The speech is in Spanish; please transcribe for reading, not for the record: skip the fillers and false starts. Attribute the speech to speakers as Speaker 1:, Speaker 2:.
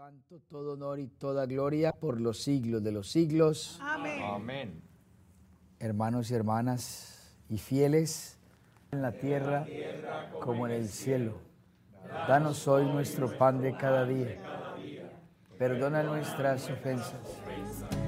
Speaker 1: Santo, todo honor y toda gloria por los siglos de los siglos.
Speaker 2: Amén.
Speaker 3: Amén.
Speaker 1: Hermanos y hermanas y fieles en la tierra como en el cielo. Danos hoy nuestro pan de cada día. Perdona nuestras ofensas,